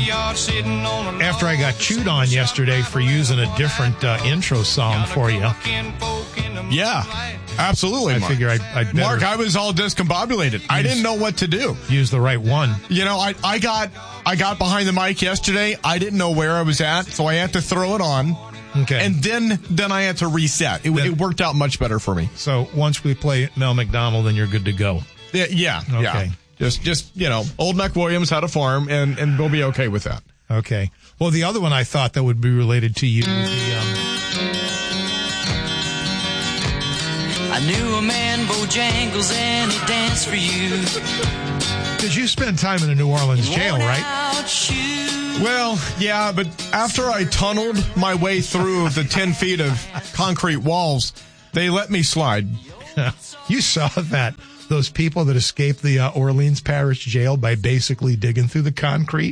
after I got chewed on yesterday for using a different intro song for you. Yeah, absolutely. I Mark. figure I'd better Mark, I was all discombobulated. I didn't know what to do. use the right one. You know, I got behind the mic yesterday. I didn't know where I was at, so I had to throw it on. Okay. And then I had to reset. It worked out much better for me. So once we play Mel McDonald, then you're good to go. Yeah. Okay. Just Old Mac Williams had a farm, and we'll be okay with that. Okay. Well, the other one I thought that would be related to you was I knew a man, Bojangles, and he danced for you. because you spent time in a New Orleans jail, right? Well, yeah, but after I tunneled my way through the 10 feet of concrete walls, they let me slide. You saw that. Those people that escaped the Orleans Parish jail by basically digging through the concrete.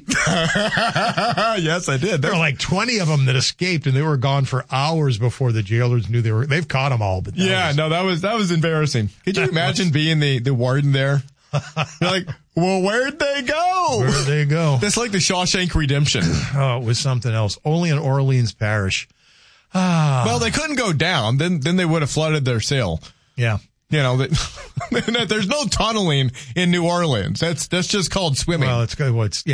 Yes, I did. There were like 20 of them that escaped, and they were gone for hours before the jailers knew they've caught them all. But that was embarrassing. Could you imagine being the warden there? You're like, well, where'd they go? Where'd they go? That's like the Shawshank Redemption. Oh, it was something else. Only in Orleans Parish. Well, they couldn't go down. Then they would have flooded their cell. Yeah. You know, there's no tunneling in New Orleans. That's just called swimming. Well, it's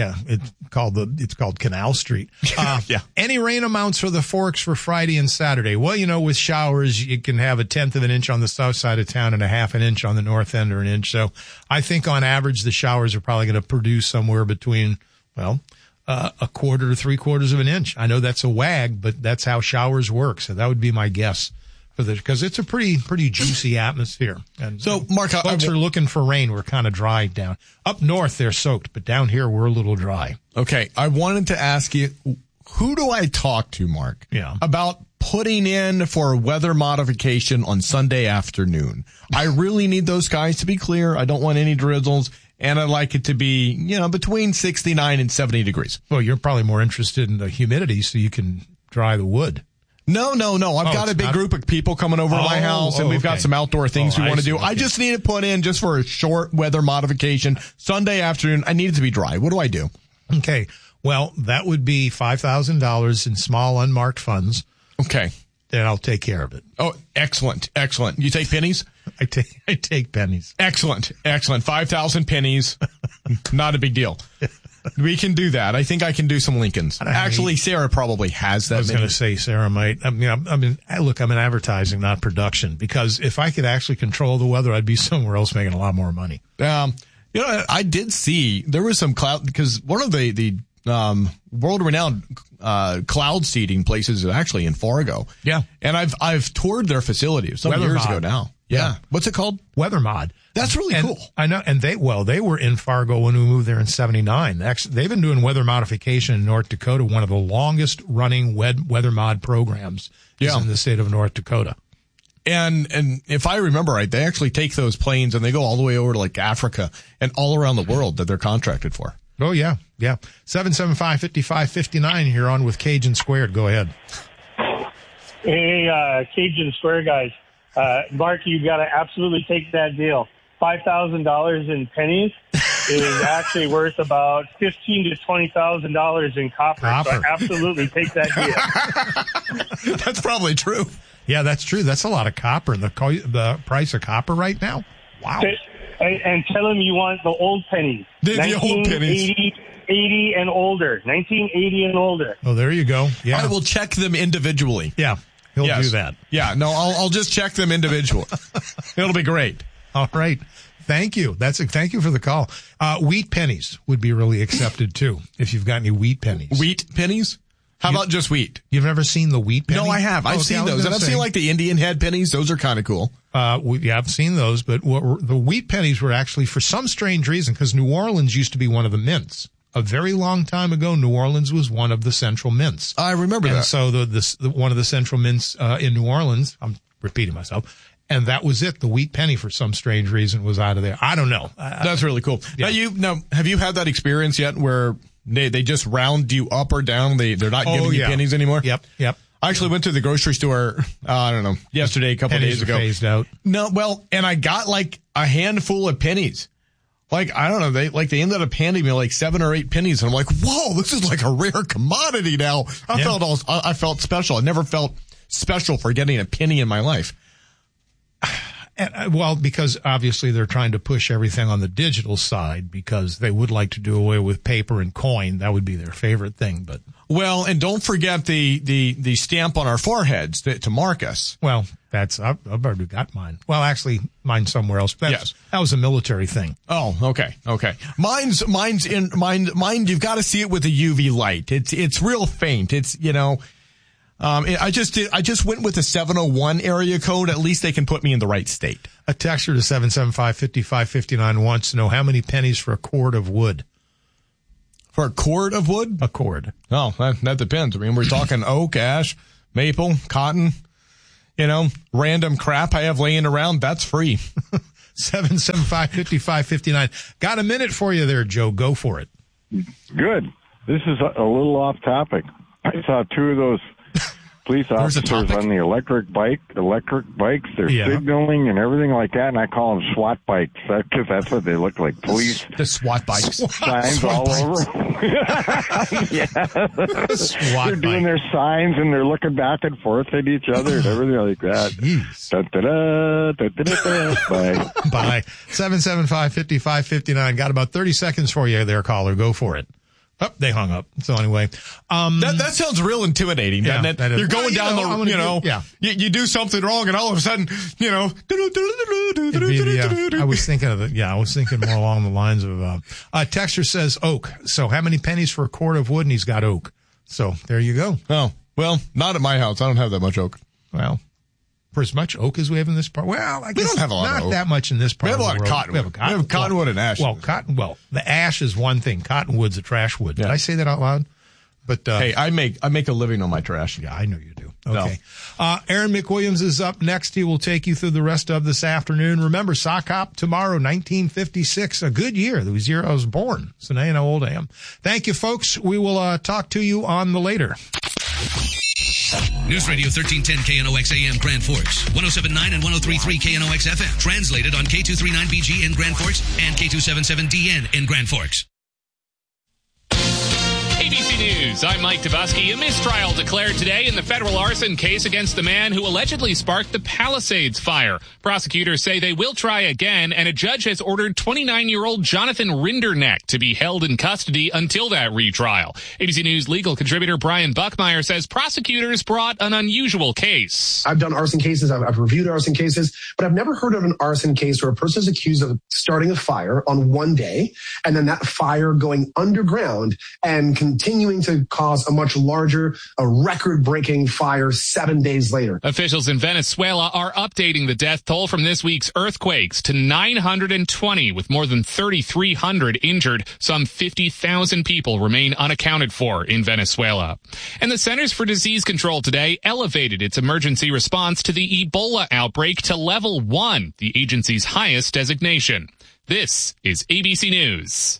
called Canal Street. Yeah. Any rain amounts for the Forks for Friday and Saturday? Well, with showers, you can have 1/10 of an inch on the south side of town and 1/2 an inch on the north end or an inch. So I think on average, the showers are probably going to produce somewhere between, a 1/4 to 3/4 of an inch. I know that's a wag, but that's how showers work. So that would be my guess. Because it's a pretty juicy atmosphere. And so, Mark, folks are looking for rain. We're kind of dry down. Up north, they're soaked, but down here, we're a little dry. Okay, I wanted to ask you, who do I talk to, Mark? Yeah. About putting in for weather modification on Sunday afternoon. I really need those skies to be clear. I don't want any drizzles. And I'd like it to be, between 69 and 70 degrees. Well, you're probably more interested in the humidity so you can dry the wood. No. I've got a big group of people coming over to my house, and we've got some outdoor things we want to do. Okay. I just need it put in just for a short weather modification. Sunday afternoon, I need it to be dry. What do I do? Okay. Well, that would be $5,000 in small unmarked funds. Okay. Then I'll take care of it. Oh, excellent. You take pennies? I take pennies. Excellent. 5,000 pennies. Not a big deal. We can do that. I think I can do some Lincolns. Actually, Sarah probably has that. I was going to say Sarah might. I'm in advertising, not production, because if I could actually control the weather, I'd be somewhere else making a lot more money. I did see there was some cloud, because one of the world-renowned cloud seeding places is actually in Fargo. Yeah. And I've toured their facility some years ago now. Yeah. What's it called? Weather Mod. That's really cool. I know. And they were in Fargo when we moved there in 79. They've been doing weather modification in North Dakota. One of the longest running weather mod programs is in the state of North Dakota. And if I remember right, they actually take those planes and they go all the way over to like Africa and all around the world that they're contracted for. Oh, yeah. 775-5559 here on with Cajun Squared. Go ahead. Hey, Cajun Square guys. Mark, you got to absolutely take that deal. $5,000 in pennies is actually worth about $15,000 to $20,000 in copper. So I absolutely take that deal. That's probably true. Yeah, that's true. That's a lot of copper. The price of copper right now. Wow. And tell them you want the old pennies. The old pennies. 80 and older. 1980 and older. Oh, there you go. Yeah. I will check them individually. Yeah. He'll do that. Yeah. No, I'll just check them individually. It'll be great. All right. Thank you. Thank you for the call. Wheat pennies would be really accepted too, if you've got any wheat pennies. Wheat pennies? How about just wheat? You've never seen the wheat penny? No, I have. I've seen those. And I've seen like the Indian head pennies. Those are kind of cool. I've seen those, but the wheat pennies were actually, for some strange reason, because New Orleans used to be one of the mints. A very long time ago, New Orleans was one of the central mints. I remember that. And so one of the central mints in New Orleans, I'm repeating myself, and that was it. The wheat penny, for some strange reason, was out of there. I don't know. That's really cool. Yeah. Now, have you had that experience yet where they just round you up or down? They're not giving you pennies anymore? Yep. I actually went to the grocery store, yesterday, a couple of days ago. Phased out. No, well, and I got like a handful of pennies. Like, I don't know, they ended up handing me like 7 or 8 pennies, and I'm like, whoa, this is like a rare commodity now. I felt special. I never felt special for getting a penny in my life. Well, because obviously they're trying to push everything on the digital side because they would like to do away with paper and coin. That would be their favorite thing. But well, and don't forget the stamp on our foreheads to mark us. Well, I've already got mine. Well, actually, mine's somewhere else. Yes. That was a military thing. Oh, okay. Mine, you've got to see it with a UV light. It's real faint. It's, I just went with the 701 area code. At least they can put me in the right state. A texter to 775-5559 wants to know how many pennies for a cord of wood. For a cord of wood? A cord. Oh, that depends. I mean, we're talking oak, ash, maple, cotton, random crap I have laying around. That's free. 775-5559. Got a minute for you there, Joe. Go for it. Good. This is a little off topic. I saw 2 of those police officers on the electric bikes. They're signaling and everything like that, and I call them SWAT bikes because that's what they look like. Police. The SWAT bikes. Signs all over. Yeah. They're doing their signs and they're looking back and forth at each other and everything like that. Bye. 775-5559. Got about 30 seconds for you there, caller. Go for it. Oh, they hung up. So anyway, that sounds real intimidating, doesn't it? You're going down you do something wrong and all of a sudden, I was thinking of it. Yeah, I was thinking more along the lines of, Texter says oak. So how many pennies for a cord of wood? And he's got oak. So there you go. Oh, well, not at my house. I don't have that much oak. Well, for as much oak as we have in this part. Well, I guess we don't have a lot not of oak. That much in this part. We have a lot of cottonwood. We have cottonwood and ash. Well, the ash is one thing. Cottonwood's a trash wood. Did I say that out loud? But hey, I make a living on my trash. Yeah, I know you do. Okay. No. Aaron McWilliams is up next. He will take you through the rest of this afternoon. Remember, Sock Hop tomorrow, 1956. A good year. It was the year I was born. So now you know how old I am. Thank you, folks. We will talk to you on the later. News Radio 1310 KNOX AM Grand Forks, 107.9 and 103.3 KNOX FM. Translated on K239BG in Grand Forks and K277DN in Grand Forks. ABC News, I'm Mike Tebusky. A mistrial declared today in the federal arson case against the man who allegedly sparked the Palisades fire. Prosecutors say they will try again, and a judge has ordered 29-year-old Jonathan Rinderneck to be held in custody until that retrial. ABC News legal contributor Brian Buckmeyer says prosecutors brought an unusual case. I've done arson cases, I've reviewed arson cases, but I've never heard of an arson case where a person is accused of starting a fire on one day, and then that fire going underground and continuing to cause a much larger, record-breaking fire 7 days later. Officials in Venezuela are updating the death toll from this week's earthquakes to 920, with more than 3,300 injured. Some 50,000 people remain unaccounted for in Venezuela. And the Centers for Disease Control today elevated its emergency response to the Ebola outbreak to level 1, the agency's highest designation. This is ABC News.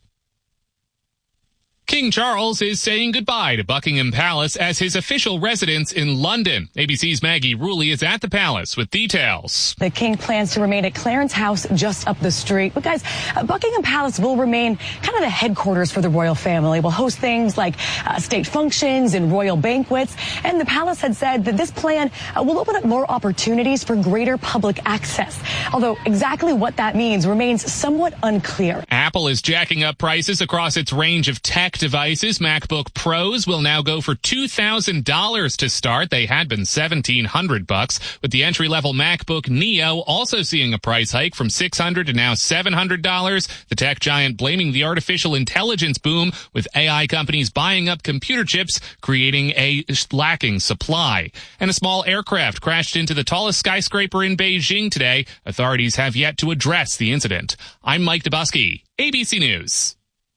King Charles is saying goodbye to Buckingham Palace as his official residence in London. ABC's Maggie Rulli is at the palace with details. The king plans to remain at Clarence House just up the street. But guys, Buckingham Palace will remain kind of the headquarters for the royal family. We'll host things like state functions and royal banquets. And the palace had said that this plan will open up more opportunities for greater public access. Although exactly what that means remains somewhat unclear. Apple is jacking up prices across its range of tech devices. MacBook Pros will now go for $2,000 to start. They had been $1,700, with the entry-level MacBook Neo also seeing a price hike from $600 to now $700. The tech giant blaming the artificial intelligence boom, with AI companies buying up computer chips, creating a lacking supply. And a small aircraft crashed into the tallest skyscraper in Beijing today. Authorities have yet to address the incident. I'm Mike Dubusky, ABC News.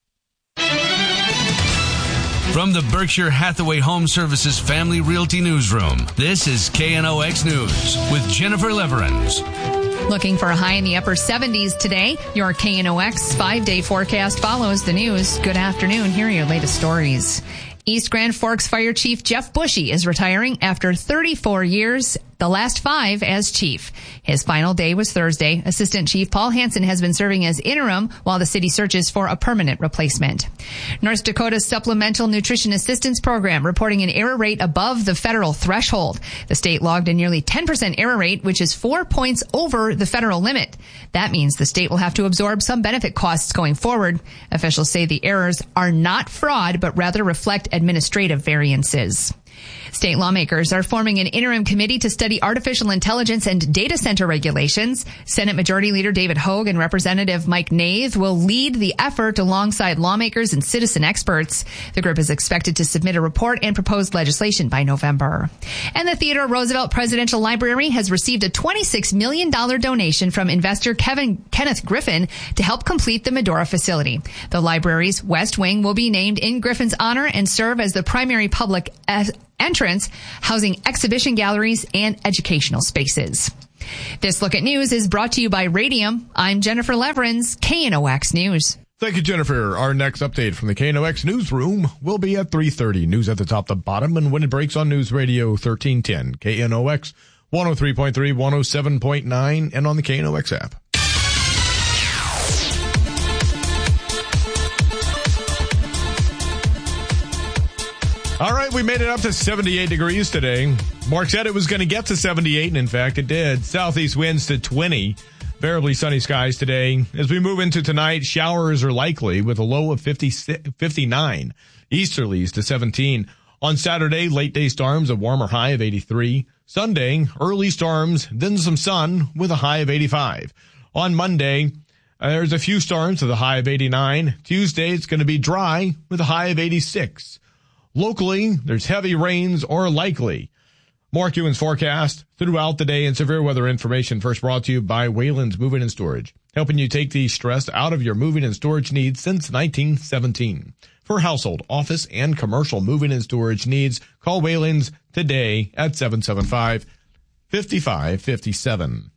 From the Berkshire Hathaway Home Services Family Realty Newsroom, this is KNOX News with Jennifer Leverins. Looking for a high in the upper 70s today. Your KNOX 5-day forecast follows the news. Good afternoon. Here are your latest stories. East Grand Forks Fire Chief Jeff Bushy is retiring after 34 years the last 5 as chief. His final day was Thursday. Assistant Chief Paul Hansen has been serving as interim while the city searches for a permanent replacement. North Dakota's Supplemental Nutrition Assistance Program reporting an error rate above the federal threshold. The state logged a nearly 10% error rate, which is 4 points over the federal limit. That means the state will have to absorb some benefit costs going forward. Officials say the errors are not fraud, but rather reflect administrative variances. State lawmakers are forming an interim committee to study artificial intelligence and data center regulations. Senate Majority Leader David Hogue and Representative Mike Nath will lead the effort alongside lawmakers and citizen experts. The group is expected to submit a report and proposed legislation by November. And the Theodore Roosevelt Presidential Library has received a $26 million donation from investor Kenneth Griffin to help complete the Medora facility. The library's West Wing will be named in Griffin's honor and serve as the primary public entrance, housing exhibition galleries and educational spaces. This Look at News is brought to you by Radium. I'm Jennifer Leverins, KNOX News. Thank you, Jennifer. Our next update from the KNOX newsroom will be at 3:30. News at the top, the bottom, and when it breaks on News Radio 1310, KNOX 103.3, 107.9, and on the KNOX app. All right, we made it up to 78 degrees today. Mark said it was going to get to 78, and in fact it did. Southeast winds to 20. Variably sunny skies today. As we move into tonight, showers are likely with a low of 59. Easterlies to 17. On Saturday, late day storms, a warmer high of 83. Sunday, early storms, then some sun with a high of 85. On Monday, there's a few storms with a high of 89. Tuesday, it's going to be dry with a high of 86. Locally, there's heavy rains or likely. Mark Ewan's forecast throughout the day and severe weather information first brought to you by Wayland's Moving and Storage, helping you take the stress out of your moving and storage needs since 1917. For household, office, and commercial moving and storage needs, call Wayland's today at 775-5557.